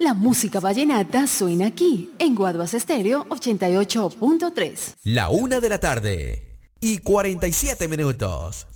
La música vallenata suena aquí, en Guaduas Estéreo 88.3. La 1 de la tarde y 47 minutos.